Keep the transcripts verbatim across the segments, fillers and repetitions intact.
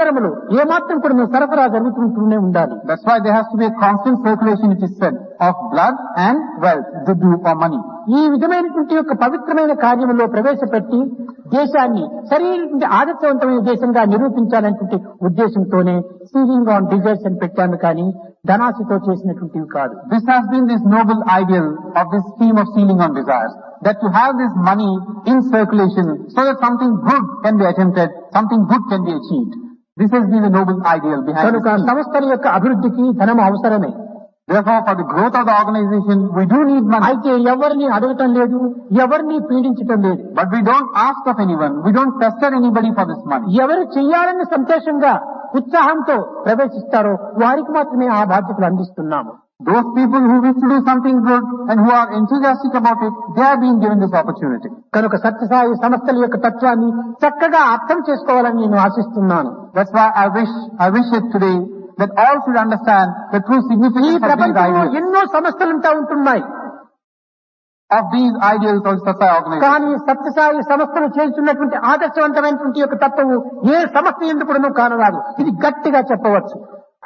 నిరంతరములు ఏమాత్రం కూడా సరఫరా జరుగుతుంటూనే ఉండాలి. That's why there has to be a constant circulation, it is said, of blood and wealth, the due or money. ఈ విధమైనటువంటి యొక్క పవిత్రమైన కార్యములో ప్రవేశపెట్టి దేశాన్ని సరైనటువంటి ఆదర్శవంతమైన దేశంగా నిరూపించాలనేటువంటి ఉద్దేశంతోనే సీలింగ్ ఆన్ డిజైర్స్ అని పెట్టాను, కానీ ధనాశతో చేసినటువంటివి కాదు. This has been this noble ideal of this scheme of sealing on desires, that to have this money in circulation so that something good can be attempted, something good can be achieved. This has been the noble ideal behind కనుక this scheme. సంస్థల యొక్క అభివృద్ధికి ధనం అవసరమే. Therefore, for the growth of the organization, we do need money. అయితే ఎవరిని అడగటం లేదు, ఎవరిని పీడించటం లేదు. But we don't ask of anyone, we don't pester anybody for this money. ఎవరు చెయ్యాలని సంతోషంగా ఉత్సాహంతో ప్రవేశిస్తారో వారికి మాత్రమే ఆ బాధ్యతలు అందిస్తున్నాము. Those people who wish to do something good and who are enthusiastic about it, they are being given this opportunity. కనుక సత్యసాయి సంస్థల యొక్క తత్వాన్ని చక్కగా అర్థం చేసుకోవాలని నేను ఆశిస్తున్నాను. That's why I wish, I wish it today that all should understand the true ఈ significance of these ప్రపంచంలో ideals, ఎన్నో సమస్యలుంటా ఉంటున్నాయి, of these ideals of Satsai organization. కానీ సత్యసాయి సంస్థలు చేస్తున్నటువంటి ఆదర్శవంతమైనటువంటి యొక్క తత్వము ఏ సమస్య ఎందుకు కానరాదు. ఇది గట్టిగా చెప్పవచ్చు.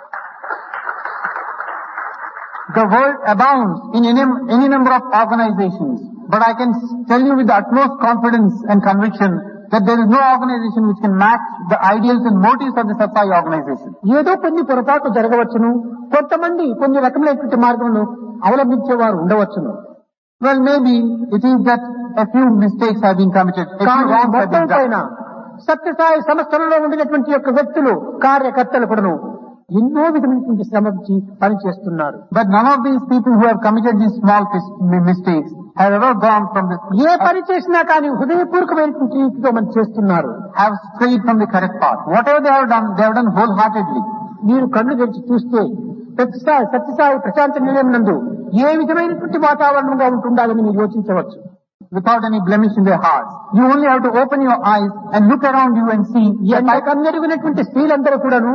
The world abounds in any, any number of organizations, but I can tell you with the utmost confidence and conviction that there is no organization which can match the ideals and motives of the Satsai organization. ఏదో కొన్ని పొరపాట్లు జరగవచ్చును, కొంతమంది కొన్ని రకమైనటువంటి మార్గములను అవలంబించేవారు ఉండవచ్చును. Well, maybe it is that a few mistakes have been committed, a few కానీ wrongs have మొత్తం been పైన done. సత్యసాయి సంస్థలలో ఉండినటువంటి యొక్క వ్యక్తులు, కార్యకర్తలు కూడాను ఎన్నో విధమైనటువంటి శ్రమించి పనిచేస్తున్నారు. But none of these people who have committed these small mis- mistakes have ever gone from this, ఏ పని చేసినా కానీ హృదయపూర్వకమైనటువంటి రీతితో మనం చేస్తున్నారు. have strayed from the correct path. Whatever they have done, they have done wholeheartedly. మీరు కళ్ళు తెరిచి చూస్తే సత్యసాయి సత్యసాయి ప్రశాంత నిలయం నందు ఏ విధమైనటువంటి వాతావరణంగా ఉంటుండాలని మీరు యోచించవచ్చు. Without any blemish in their hearts. You only have to open your eyes and look around you and see. ఎంతకందరిగినటువంటి స్త్రీలందరూ కూడాను,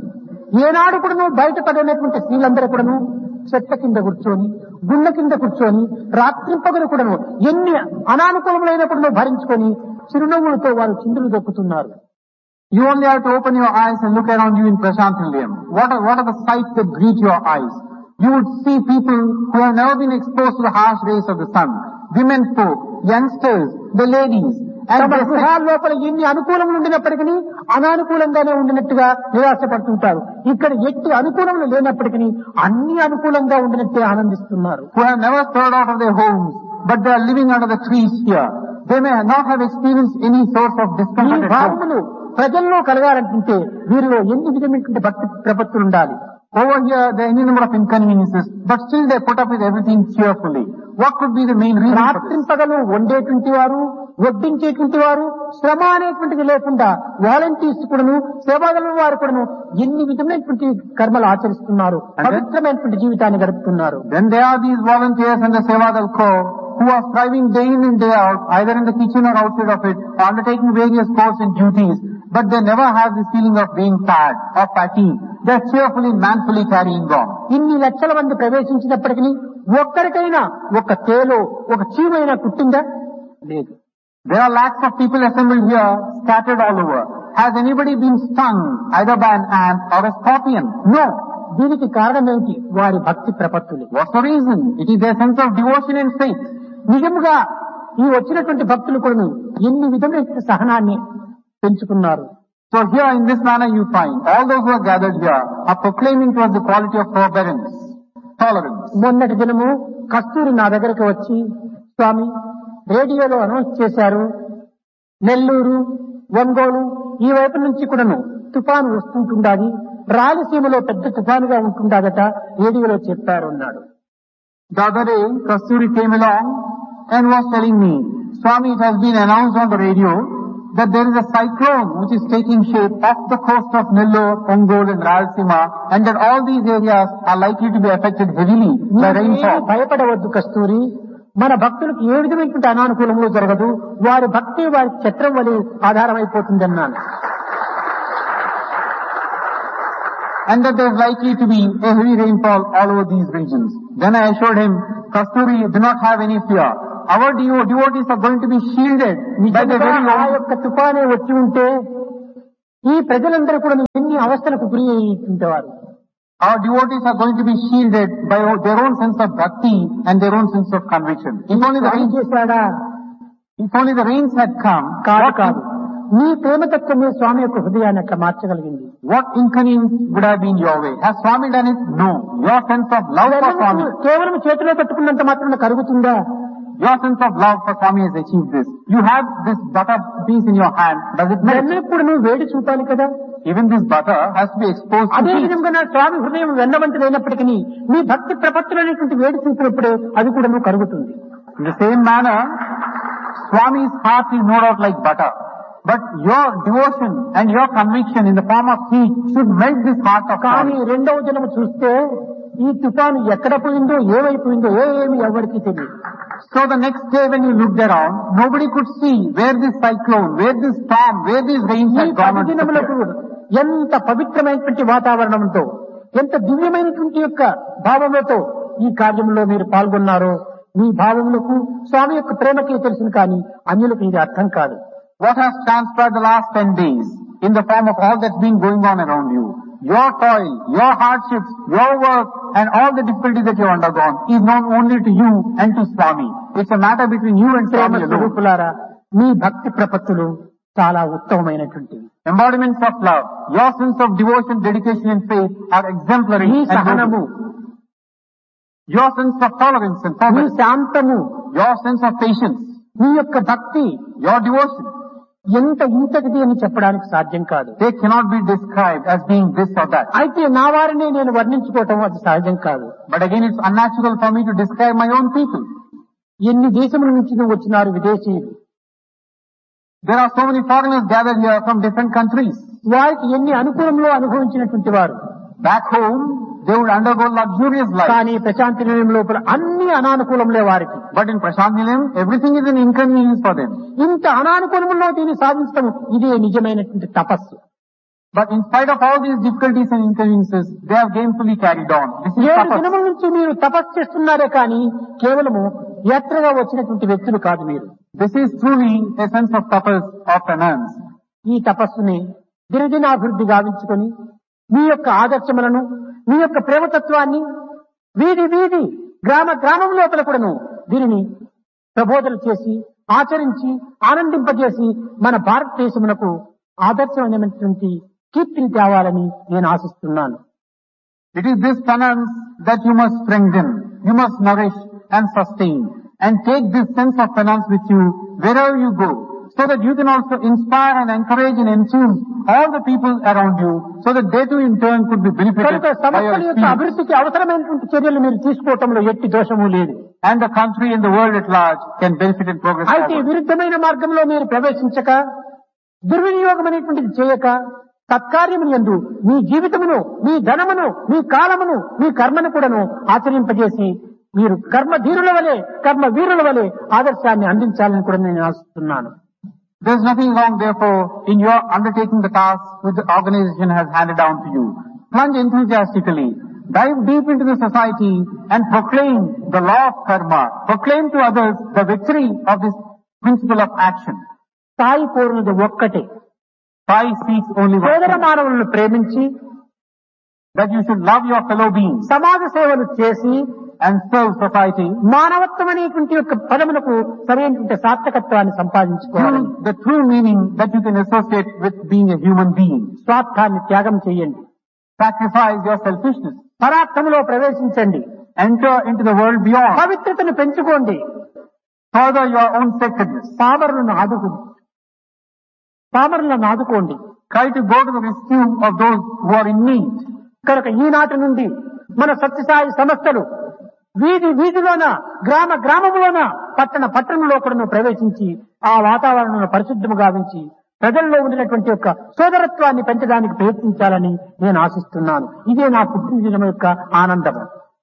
ఏనాడు కూడాను బయటపడినటువంటి స్త్రీలందరూ కూడాను చెట్ల కింద కూర్చొని, గుళ్ళ కింద కూర్చొని, రాత్రింపగలు కూడాను ఎన్ని అనానుకూలములైనప్పుడు భరించుకొని చిరునవ్వులతో వారు చిందులు దొక్కుతున్నారు. You only have to open your eyes and look around you in Prashant Nilayam. What are, what are the sights that greet your eyes? You would see people who have never been exposed to the harsh rays of the sun. Women folk, youngsters, the ladies. And తమ they sit- గృహాల లోపల ఎన్ని అనుకూలం ఉండినప్పటికీ అనానుకూలంగానే ఉండినట్టుగా నిరాశపడుతుంటారు. ఇక్కడ ఎట్టి అనుకూలములు లేనప్పటికీ అన్ని అనుకూలంగా ఉండినట్టే ఆనందిస్తున్నారు. who have never stirred out of their homes, but they are living under the trees here. They may not have experienced any source of ఈ discomfort at home. భావములు ప్రజల్లో కలగాలంటే వీరిలో ఎన్ని విధమైనటువంటి భక్తి ప్రపత్తులు ఉండాలి. Over here, there are any number of inconveniences, but still they put up with everything cheerfully. What could be the main reason for this? రాత్రింపగలు వండేటువంటి వారు, వడ్డించేటువంటి వారు, శ్రమ అనేటువంటిది లేకుండా వాలంటీర్స్ కూడాను, సేవాదళం వారు కూడాను ఎన్ని విధమైనటువంటి కర్మలు ఆచరిస్తున్నారు, పవిత్రమైనటువంటి జీవితాన్ని గడుపుతున్నారు. Then there are these volunteers and the Sevadal Corps who are striving day in and day out, either in the kitchen or outside of it, undertaking various courses and duties, but they never have this feeling of being tired or fatigue. They are cheerfully, manfully carrying on. ఇన్ని లక్షల మంది ప్రవేశించినప్పటికీ ఒక్కరికైనా ఒక తేలో ఒక చీమైనా కుట్టిందా? లేదు. There are lakhs of people assembled here, scattered all over. Has anybody been stung either by an ant or a scorpion? No. దీనికి కారణం ఏమిటి? వారి భక్తి ప్రపత్తులు. What's the reason? It is their sense of devotion and faith. నిజముగా ఈ వచ్చినటువంటి భక్తులు కూడా ఎన్ని విధమైన సహనాన్ని పెంచుకున్నారు. So here in this manner you find all those who are gathered here are proclaiming towards the quality of forbearance, tolerance. మొన్నటి దినము కస్తూరి నా దగ్గరికి వచ్చి, స్వామి రేడియోలో అనౌన్స్ చేశారు, నెల్లూరు, ఒంగోలు ఈ వైపు నుంచి కూడాను తుఫాను వస్తుంటుండాది, రాయలసీమలో పెద్ద తుఫానుగా ఉంటుండదట, రేడియోలో చెప్పారు అన్నాడు. The other day, Kasturi came along and was telling me, Swami, it has been announced on the radio that there is a cyclone which is taking shape off the coast of Nellore, Ongole and Rayalaseema, and that all these areas are likely to be affected heavily by rainfall. భయపడవద్దు కస్తూరి, మన భక్తులకు ఏ విధమైనటువంటి అనానుకూలములు జరగదు, వారి భక్తి వారి ఛత్రం వలె ఆధారమైపోతుంది అన్నాను. And that there is likely to be a heavy rainfall all over these regions. Then I assured him, Kasturi, do not have any fear. Our devotees are going to be shielded by the very ఆ own. యొక్క తుఫానే వచ్చి ఉంటే ఈ ప్రజలందరూ కూడా ఎన్ని అవస్థలకు గురి అయ్యేవారు. Our devotees are going to be shielded by their own sense of bhakti and their own sense of conviction. If only the rains, చేశాడా if only the rains had come, కాదు what, కాదు నీ ప్రేమతత్వమే స్వామి యొక్క హృదయాన్ని అట్లా మార్చగలిగింది. what inconvenience would have been your way? Has Swami done it? No. Your sense of love for Swami, కేవలం చేతిలో పట్టుకున్నంత మాత్రం కరుగుతుందా? your sense of love for Swami has achieved this. You have this butter piece in your hand. Does it melt? ఎప్పుడు నువ్వు వేడి చూపాలి కదా. Even this butter has to be exposed to అదే heat. విధంగా నా స్వామి హృదయం వెన్నవంతులైనప్పటికీ నీ భక్తి ప్రపత్తులు అనేటువంటి వేడి చూపినప్పుడే అది కూడా నువ్వు కరుగుతుంది. In the same manner, Swami's heart is no doubt like butter. But your devotion and your conviction in the form of heat should melt this heart of కానీ Swami. రెండవ జన్మ చూస్తే ఈ తుఫాను ఎక్కడ పోయిందో ఏమైపోయిందో ఏమి ఎవరికి తెలియదు. So the next day when you looked around, nobody could see where this cyclone, where this storm, where these rains ఈ had gone పది on. దినములకు ఎంత పవిత్రమైనటువంటి వాతావరణంతో ఎంత దివ్యమైనటువంటి యొక్క భావములతో ఈ కార్యంలో మీరు పాల్గొన్నారో మీ భావములకు స్వామి యొక్క ప్రేమకే తెలుసును కానీ అన్యులకు ఇది అర్థం కాదు. What has transpired the last ten days in the form of all that's been going on around you, your toil, your hardships, your work and all the difficulties that you have undergone is known only to you and to Swami. It's a matter between you and Prema Swami alone. స్వరూపులారా మీ భక్తి ప్రపత్తులు చాలా ఉత్తమమైనటువంటివి. Embodiments of love, your sense of devotion, dedication and faith are exemplary me and సహనము, noble. Your sense of tolerance and me tolerance, శాంతము, your sense of patience, మీ యొక్క భక్తి your devotion, ఎంత ఇంతటిది అని చెప్పడానికి సాధ్యం కాదు. they cannot be described as being this or that. అయితే నా వారిని నేను వర్ణించుకోవటం అది సహజం కాదు. But again, it's unnatural for me to describe my own people. ఎన్ని దేశముల నుంచి నువ్వు వచ్చినారు విదేశీయులు, There are so many foreigners gathered here from different countries. వారికి ఎన్ని అనుకూలంలో అనుభవించినటువంటి వారు. Back home, they would undergo luxurious life. కానీ ప్రశాంతి నిలయం లోపల అన్ని అనానుకూలంలే వారికి. But in Prashant Nilayam, everything is an inconvenience for them. ఇంత అనానుకూలంలో దీన్ని సాధించడం ఇదే నిజమైనటువంటి తపస్సు. But in spite of all these difficulties and inconveniences, they have gainfully carried on. This is ఏడు tapas. దినముల నుంచి మీరు తపస్సు చేస్తున్నారే కానీ కేవలము యాత్రగా వచ్చినటువంటి వ్యక్తులు కాదు మీరు. This is truly a sense of tapas or penance. ఈ తపస్సుని దినదినాభివృద్ధి గావించుకొని మీ యొక్క ఆదర్శములను మీ యొక్క ప్రేమతత్వాన్ని వీధి వీధి గ్రామ గ్రామం లోపల కూడాను దీనిని ప్రబోధనలు చేసి ఆచరించి ఆనందింపజేసి మన భారతదేశమునకు ఆదర్శమైనటువంటి కీర్తిని తేవాలని నేను ఆశిస్తున్నాను. It is this penance that you must strengthen, you must nourish and sustain, and take this sense of penance with you wherever you go, so that you can also inspire and encourage and enthuse all the people around you, so that they too in turn could be benefited కనుక by your సంస్థల యొక్క experience. అభివృద్ధికి అవసరమైనటువంటి చర్యలు మీరు తీసుకోవటంలో ఎట్టి దోషము లేదు. And the country and the world at large can benefit and progress అయితే forward. విరుద్ధమైన మార్గంలో మీరు ప్రవేశించక దుర్వినియోగమైనటువంటిది చేయక సత్కార్యమును యందు మీ జీవితమును మీ ధనమును మీ కాలమును మీ కర్మను కూడాను ఆచరింపజేసి మీరు కర్మ ధీరుల వలె కర్మ వీరుల వలె ఆదర్శాన్ని అందించాలని కూడా నేను ఆశిస్తున్నాను. There is nothing wrong, therefore, in your undertaking the task which the organization has handed down to you. Plunge enthusiastically, dive deep into the society and proclaim the law of karma. Proclaim to others the victory of this principle of action. స్థాయి కోరినది ఒక్కటే, Sai seeks only one సోదర thing, మానవులను ప్రేమించి that you should love your fellow beings సమాజ సేవలు చేసి and serve society. మానవత్వం అనేటువంటి యొక్క పదములకు సరైనటువంటి సార్థకత్వాన్ని సంపాదించుకోవాలి. Use the true meaning that you can associate with being a human being. స్వార్థాన్ని త్యాగం చేయండి, Sacrifice your selfishness. పరార్థములో ప్రవేశించండి, Enter into the world beyond. పవిత్రతను పెంచుకోండి, Further your own sacredness. పామరులను ఆదుకోండి పామరులను ఆదుకోండి. Try to go to the rescue of those who are in need. కనుక ఈనాటి నుండి మన సత్యసాయి సంస్థలు వీధి వీధిలోన గ్రామ గ్రామములోన పట్టణ పట్టణంలో కూడా ప్రవేశించి ఆ వాతావరణాన్ని పరిశుద్ధము గావించి ప్రజల్లో ఉన్నటువంటి యొక్క సోదరత్వాన్ని పెంచడానికి ప్రయత్నించాలని నేను ఆశిస్తున్నాను. ఇదే నా పుట్టినదినం యొక్క ఆనందము.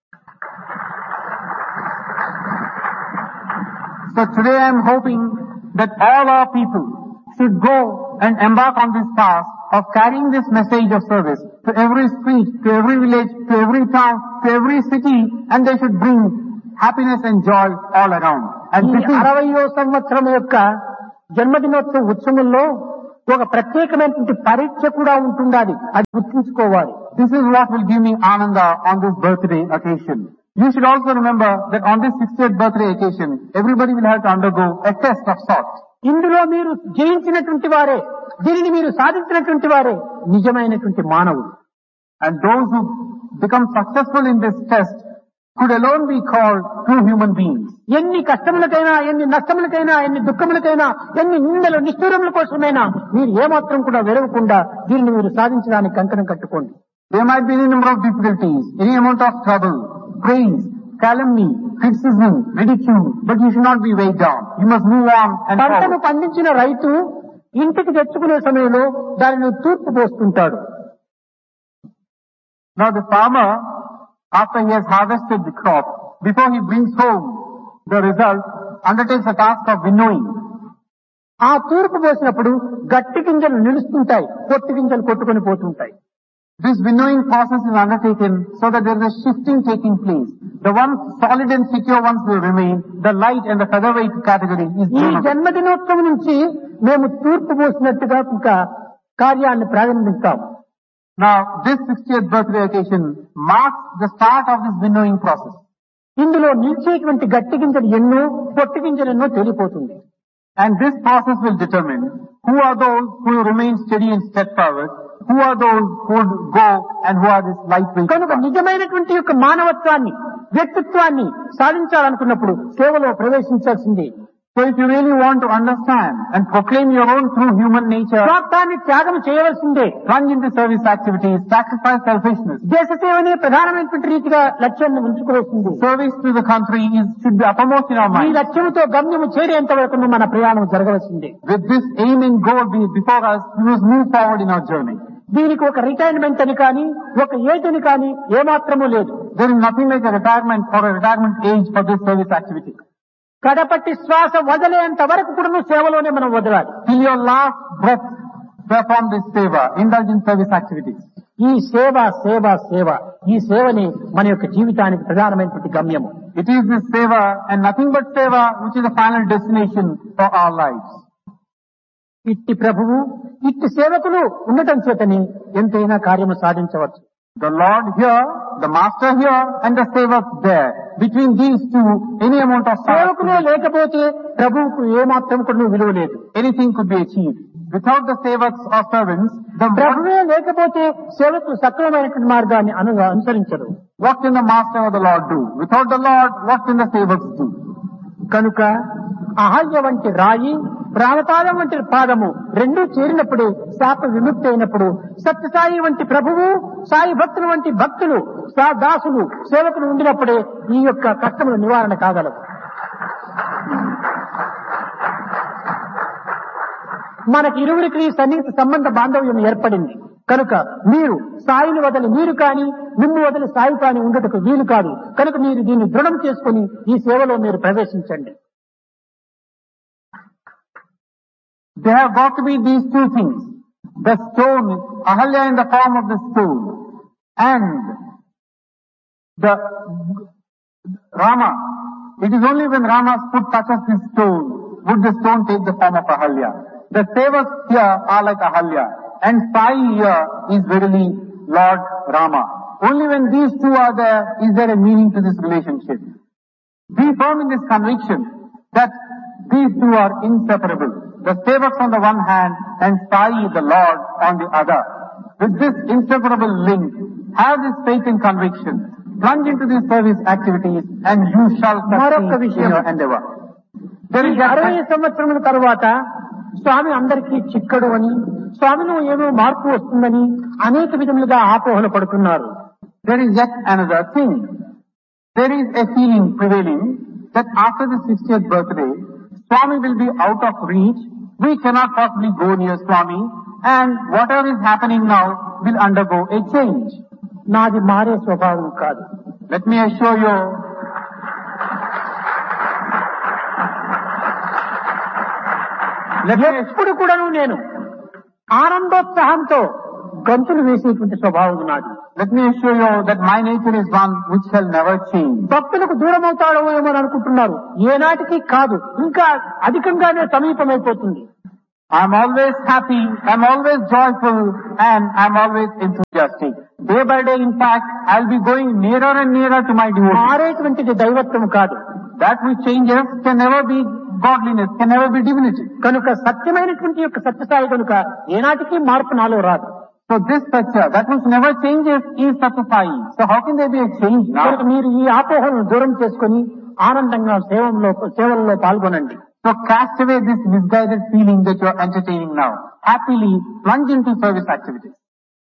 So today I am hoping that all our people should go and embark on this task of carrying this message of service to every street, to every village, to every town, to every city, and they should bring happiness and joy all around. And ఈ this is, అరవయో సంవత్సరం యొక్క జన్మదినోత్సవ ఉత్సవంలో ఒక ప్రత్యేకమైనటువంటి పరీక్ష కూడా ఉంటుండాలి, అది గుర్తుంచుకోవాలి. This is what will give me ananda on this birthday occasion. You should also remember that on this sixtieth birthday occasion, everybody will have to undergo a test of sorts. ఇందులో మీరు జయించినటువంటి వారే, దీనిని మీరు సాధించినటువంటి వారే నిజమైనటువంటి మానవుడు. And those who become successful in this test could alone be called true human beings. ఎన్ని కష్టములకైనా, ఎన్ని నష్టములకైనా, ఎన్ని దుఃఖములకైనా, ఎన్ని నిందలు నిష్ఠూరముల కోసమైనా మీరు ఏమాత్రం కూడా వెరవకుండా దీనిని మీరు సాధించడానికి కంకణం కట్టుకోండి. There might be any number of difficulties, any amount of trouble, praise, calumny, criticism, ridicule, but you should not be weighed down. You must move on and పంటను forward. పండించిన రైతు ఇంటికి తెచ్చుకునే సమయంలో దానిని తూర్పు పోస్తుంటాడు. Now the farmer, after he has harvested the crop, before he brings home the result, undertakes a task of winnowing. ఆ తూర్పు పోసినప్పుడు గట్టి గింజలు నిలుస్తుంటాయి, పొట్టు గింజలు కొట్టుకొని పోతుంటాయి. This winnowing process is undertaken so that there is a shifting taking place. The ones solid and secure ones will remain. The light and the featherweight category is ఈ given. జన్మదినోత్సవం నుంచి మేము తూర్పు పోసినట్టుగా ఇంకా కార్యాన్ని ప్రారంభిస్తాం. Now this sixtieth birthday occasion marks the start of this winnowing process. ఇందులో నిలిచేటువంటి గట్టి గింజలు ఎన్నో, పొట్టు గింజలు ఎన్నో తెలిపోతుంది. And this process will determine who are those who will remain steady and steadfast, who are those who would go and who are this lightweight. కనుక నిజమైనటువంటి యొక్క మానవత్వాన్ని, వ్యక్తిత్వాన్ని సాధించాలనుకున్నప్పుడు సేవలో ప్రవేశించాల్సిందే. So if you really want to understand and proclaim your own true human nature, స్వార్థాన్ని త్యాగం చేయవలసిందే. plunge into service activities, sacrifice selfishness. దేశ సేవనే ప్రధానమైనటువంటి రీతిగా లక్ష్యాన్ని ఉంచుకోవాల్సింది. Service to the country is should be uppermost in our ఈ mind. లక్ష్యంతో గమ్యము చేరేంత వరకు మన ప్రయాణం జరగవలసిందే. With this aim and goal be before us, we must move forward in our journey. దీనికి ఒక రిటైర్మెంట్ అని కానీ, ఒక ఏజ్ అని కానీ ఏమాత్రమూ లేదు. There is nothing like a retirement or a retirement age for this service activity. కడపట్టి శ్వాస వదిలేంత వరకు కూడా సేవలోనే మనం వదలాలి. Till your last breath, perform this seva, indulge in service activities. ఈ సేవ సేవ సేవ ఈ సేవని మన యొక్క జీవితానికి ప్రధానమైనటువంటి గమ్యము. It is this seva and nothing but seva which is the final destination for our lives. ఇట్టి ప్రభువు, ఇట్టి సేవకులు ఉండటం చేతని ఎంతైనా కార్యము సాధించవచ్చు. The Lord here, the Master here, and the Sevak there. Between these two, any amount of సేవకులే లేకపోతే ప్రభువుకు ఏమాత్రం కూడా విలువ లేదు. anything could be achieved. Without the Sevaks or servants, the ప్రభువే లేకపోతే సేవకులు సక్రమమైనటువంటి మార్గాన్ని అను అనుసరించరు. what can the Master or the Lord do? Without the Lord, what can the Sevaks do? కనుక అహల్య వంటి రాయి, ప్రాణపాదం వంటి పాదము రెండూ చేరినప్పుడు శాప విముక్తి అయినప్పుడు సత్యసాయి వంటి ప్రభువు, సాయి భక్తులు వంటి భక్తులు, సా దాసులు, సేవకులు ఉండినప్పుడే ఈ యొక్క కష్టముల నివారణ కాగలవు. మనకి ఇరువురికి సన్నిహిత సంబంధ బాంధవ్యం ఏర్పడింది. కనుక మీరు సాయిని వదిలి మీరు కాని, మిమ్ము వదిలి సాయి కాని ఉండటకు వీలు కాదు. కనుక మీరు దీన్ని దృఢం చేసుకుని ఈ సేవలో మీరు ప్రవేశించండి. There have got to be these two things. The stone, Ahalya in the form of the stone, and the Rama. It is only when Rama's foot touches this stone would the stone take the form of Ahalya. The Sevaks here are like Ahalya, and Sai here is verily Lord Rama. Only when these two are there is there a meaning to this relationship. Be firm in this conviction that these two are inseparable. The Sevaks on the one hand and Sai, the Lord, on the other. With this inseparable link, have this faith and conviction. Plunge into these service activities and you shall succeed in your endeavor. There is అరవై సంవత్సరముల తరువాత స్వామి అందరికీ చిక్కడు అని, స్వామిలో ఏమో మార్పు వస్తుందని అనేక విధములుగా ఆపోహలు పడుతున్నారు. There is yet another thing. There is a feeling prevailing that after the sixtieth birthday, Swami will be out of reach. We cannot possibly go near Swami, and whatever is happening now will undergo a change. నాది మారే స్వభావం కాదు. Let me assure you, let me ఎప్పుడు కూడాను నేను ఆనందోత్సాహంతో గంతులు వేసేటువంటి స్వభావం నాది. let me assure you that my nature is one which shall never change. భక్తులకు దూరం అవుతాడో ఏమో అనుకుంటున్నారు. ఏనాటికి కాదు, ఇంకా అధికంగానే సమీపమైపోతుంది. I'm always happy, I'm always joyful, and I'm always enthusiastic. Day by day, in fact, I'll be going nearer and nearer to my devotee. మారేటువంటిది దైవత్వం కాదు. That which changes can never be godliness, can never be divinity. కనుక సత్యమైనటువంటి యొక్క సత్యసాయి కనుక ఏనాటికి మార్పు నాలో రాదు. So this Satya, that which never changes, is Satyasai. So how can there be a change now? కనుక మీరు ఈ ఆపోహలను దూరం చేసుకొని ఆనందంగా సేవలో సేవల్లో పాల్గొనండి. So cast away this misguided feeling that you are entertaining now. Happily plunge into service activities.